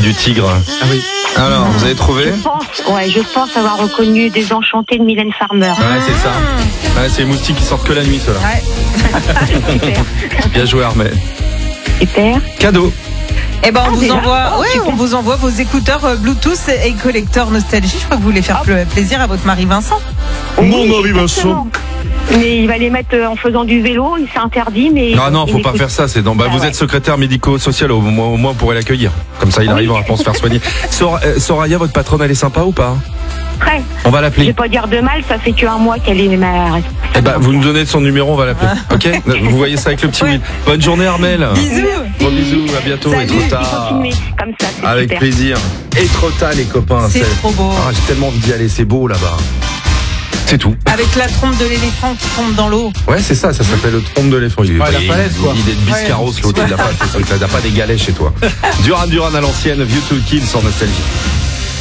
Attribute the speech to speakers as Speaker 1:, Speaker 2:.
Speaker 1: du tigre.
Speaker 2: Ah oui.
Speaker 1: Alors, vous avez trouvé ?
Speaker 3: Je pense avoir reconnu Désenchanté de Mylène Farmer.
Speaker 1: Ouais, c'est ça. Ouais, c'est les moustiques qui sortent que la nuit, ceux-là.
Speaker 3: Ouais. Super.
Speaker 1: Bien joué, Armel.
Speaker 3: Super.
Speaker 1: Cadeau.
Speaker 4: Eh ben, on vous envoie vos écouteurs Bluetooth et collector Nostalgie. Je crois que vous voulez faire plaisir à votre mari Vincent.
Speaker 1: Mon mari Vincent.
Speaker 3: Mais il va les mettre en faisant du vélo, c'est interdit. Mais
Speaker 1: Non, faut pas faire ça. C'est vous êtes secrétaire médico-social, au moins on pourrait l'accueillir. Comme ça, il arrivera à se faire soigner. Soraya, votre patronne, elle est sympa ou pas ?
Speaker 3: Très.
Speaker 1: On va l'appeler.
Speaker 3: Je vais pas dire de mal, ça fait qu'un mois qu'elle est ma.
Speaker 1: Vous nous donnez son numéro, on va l'appeler. Ok ? Vous voyez ça avec le petit Will. Bonne journée, Armel.
Speaker 4: Bisous.
Speaker 1: Bon bisous, à bientôt.
Speaker 4: Salut.
Speaker 1: Et trop tard.
Speaker 3: Continuez comme ça, c'est
Speaker 1: Avec
Speaker 3: super.
Speaker 1: plaisir. Et trop tard, les copains.
Speaker 4: C'est trop beau.
Speaker 1: J'ai tellement envie d'y aller, c'est beau là-bas. C'est tout.
Speaker 4: Avec la trompe de l'éléphant qui tombe dans l'eau.
Speaker 1: Ouais, c'est ça s'appelle le trompe de l'éléphant.
Speaker 2: La falaise, quoi.
Speaker 1: Il est de Biscarros, l'autre, il n'a pas ces trucs-là, il n'a pas des galèches chez toi. Duran à l'ancienne, View to Kill sur Nostalgie.